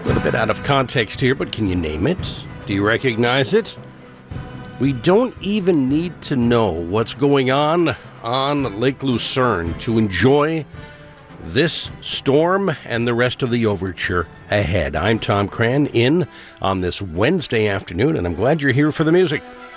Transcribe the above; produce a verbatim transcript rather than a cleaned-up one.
A little bit out of context here, but can you name it? Do you recognize it? We don't even need to know what's going on on Lake Lucerne to enjoy this storm and the rest of the overture ahead. I'm Tom Cran in on this Wednesday afternoon, and I'm glad you're here for the music.